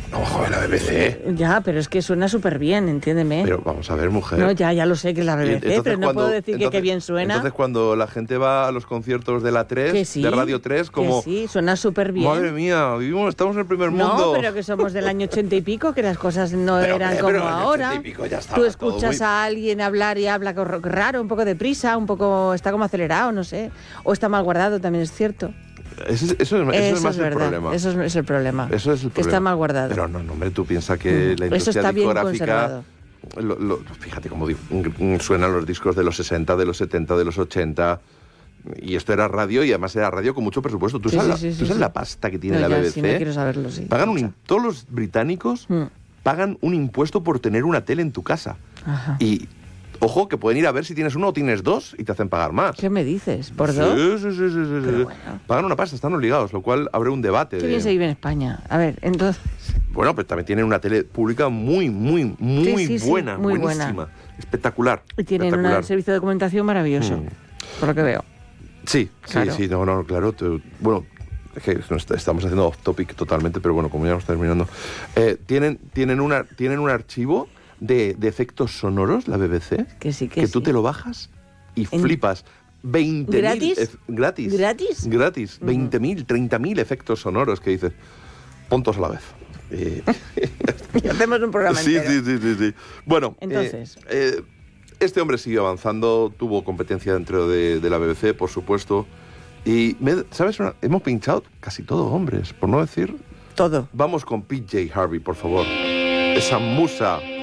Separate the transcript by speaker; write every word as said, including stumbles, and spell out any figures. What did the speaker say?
Speaker 1: No, joder, la B B C.
Speaker 2: Ya, pero es que suena súper bien, entiéndeme.
Speaker 1: Pero vamos a ver, mujer.
Speaker 2: No, ya, ya lo sé que es la B B C,
Speaker 1: Entonces,
Speaker 2: pero no
Speaker 1: cuando,
Speaker 2: puedo decir
Speaker 1: entonces,
Speaker 2: que qué bien suena.
Speaker 1: Entonces, cuando la gente va a los conciertos de la tres,
Speaker 2: sí,
Speaker 1: de Radio tres, como...
Speaker 2: Que sí, suena súper bien.
Speaker 1: Madre mía, vivimos, estamos en el primer mundo.
Speaker 2: No, pero que somos del año ochenta y pico, que las cosas no
Speaker 1: pero,
Speaker 2: eran
Speaker 1: pero,
Speaker 2: como
Speaker 1: pero en el
Speaker 2: ahora.
Speaker 1: ochenta y pico ya
Speaker 2: Tú escuchas
Speaker 1: muy...
Speaker 2: a alguien hablar y habla raro, un poco deprisa, un poco... está como acelerado, no sé. O está mal guardado, también es cierto.
Speaker 1: Eso, eso, eso, eso es más
Speaker 2: es
Speaker 1: el problema.
Speaker 2: Eso es, es el problema.
Speaker 1: Eso es el problema.
Speaker 2: Que está mal guardado.
Speaker 1: Pero no, no, hombre, tú piensas que
Speaker 2: mm.
Speaker 1: la industria
Speaker 2: eso está
Speaker 1: discográfica...
Speaker 2: bien
Speaker 1: lo, lo, fíjate cómo suenan los discos de los sesenta, de los setenta, de los ochenta... Y esto era radio, y además era radio con mucho presupuesto. ¿Tú
Speaker 2: sí,
Speaker 1: sabes,
Speaker 2: sí,
Speaker 1: la,
Speaker 2: sí,
Speaker 1: ¿tú sabes
Speaker 2: sí.
Speaker 1: la pasta que tiene
Speaker 2: no,
Speaker 1: la
Speaker 2: ya,
Speaker 1: B B C?
Speaker 2: Sí, no quiero saberlo, sí.
Speaker 1: Pagan un, todos los británicos mm. pagan un impuesto por tener una tele en tu casa.
Speaker 2: Ajá.
Speaker 1: Y... ojo, que pueden ir a ver si tienes uno o tienes dos y te hacen pagar más.
Speaker 2: ¿Qué me dices? ¿Por
Speaker 1: sí,
Speaker 2: dos?
Speaker 1: Sí, sí, sí, sí, sí. Bueno. Pagan una pasta, están obligados, lo cual abre un debate.
Speaker 2: Qué
Speaker 1: de...
Speaker 2: bien se vive en España. A ver, entonces...
Speaker 1: Bueno, pero también tienen una tele pública muy, muy, muy
Speaker 2: sí, sí,
Speaker 1: buena,
Speaker 2: sí, muy
Speaker 1: buenísima.
Speaker 2: Buena.
Speaker 1: Espectacular.
Speaker 2: Y tienen
Speaker 1: espectacular.
Speaker 2: un servicio de documentación maravilloso, mm. por lo que veo.
Speaker 1: Sí,
Speaker 2: claro.
Speaker 1: sí, sí, no, no, claro. Te, bueno, es que estamos haciendo off topic totalmente, pero bueno, como ya vamos terminando. Eh, ¿tienen, tienen, una, tienen un archivo de, de efectos sonoros, la B B C,
Speaker 2: que sí, que,
Speaker 1: que
Speaker 2: sí.
Speaker 1: tú te lo bajas y
Speaker 2: en...
Speaker 1: flipas. veinte
Speaker 2: ¿Gratis?
Speaker 1: mil, eh, gratis.
Speaker 2: ¿Gratis?
Speaker 1: Gratis. Uh-huh. veinte mil, treinta mil efectos sonoros que dices, pontos a la vez. Eh,
Speaker 2: y hacemos un programa
Speaker 1: sí,
Speaker 2: entero.
Speaker 1: Sí, sí, sí, sí. Bueno,
Speaker 2: entonces...
Speaker 1: Eh, eh, este hombre siguió avanzando, tuvo competencia dentro de, de la B B C, por supuesto. Y, me, ¿sabes? Una, hemos pinchado casi todo hombres, por no decir...
Speaker 2: Todo.
Speaker 1: Vamos con P J Harvey, por favor. Esa musa...